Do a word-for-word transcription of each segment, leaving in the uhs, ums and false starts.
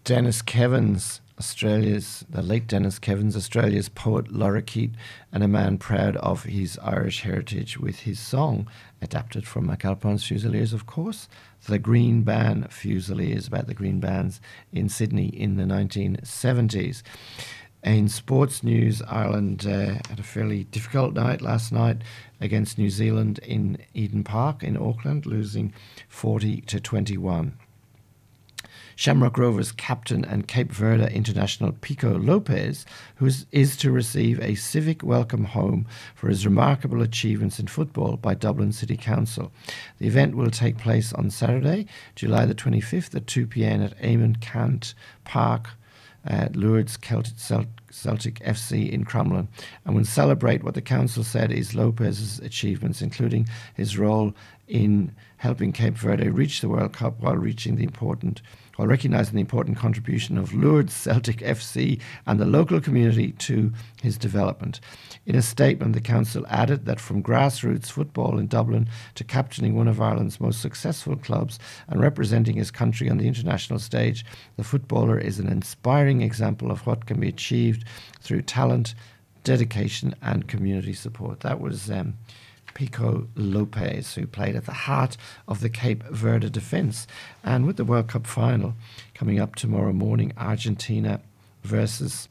Dennis Kevins, Australia's, the late Dennis Kevins, Australia's poet, lorikeet, and a man proud of his Irish heritage with his song, adapted from McAlpine's Fusiliers, of course, The Green Band Fusiliers, about the Green Bands in Sydney in the nineteen seventies. In sports news, Ireland uh, had a fairly difficult night last night against New Zealand in Eden Park in Auckland, losing forty to twenty-one. Shamrock Rovers captain and Cape Verde international Pico Lopez, who is, is to receive a civic welcome home for his remarkable achievements in football by Dublin City Council. The event will take place on Saturday, July the twenty-fifth at two p.m. at Eamon Cant Park at Lourdes Celtic, Celtic F C in Crumlin, and will celebrate what the council said is Lopez's achievements, including his role in helping Cape Verde reach the World Cup while reaching the important while recognising the important contribution of Lourdes Celtic F C and the local community to his development. In a statement, the council added that from grassroots football in Dublin to captaining one of Ireland's most successful clubs and representing his country on the international stage, the footballer is an inspiring example of what can be achieved through talent, dedication and community support. That was um, Pico Lopez, who played at the heart of the Cape Verde defence. And with the World Cup final coming up tomorrow morning, Argentina versus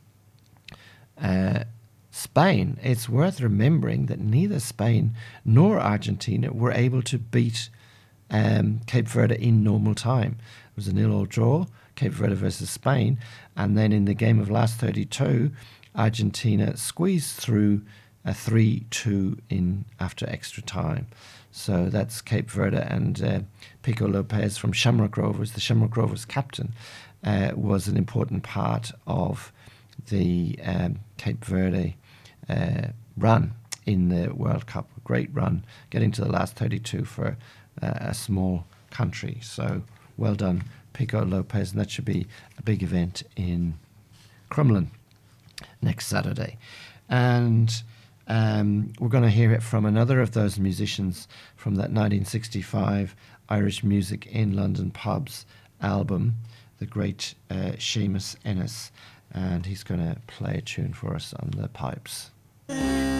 uh, Spain, it's worth remembering that neither Spain nor Argentina were able to beat um, Cape Verde in normal time. It was a nil-all draw, Cape Verde versus Spain, and then in the game of last thirty-two, Argentina squeezed through a three two in after extra time. So that's Cape Verde, and uh, Pico Lopez from Shamrock Rovers, the Shamrock Rovers captain, uh, was an important part of the um, Cape Verde uh, run in the World Cup. A great run, getting to the last thirty-two for uh, a small country. So well done, Pico Lopez, and that should be a big event in Crumlin next Saturday. And Um, we're going to hear it from another of those musicians from that nineteen sixty-five Irish Music in London Pubs album, the great uh, Seamus Ennis, and he's going to play a tune for us on the pipes.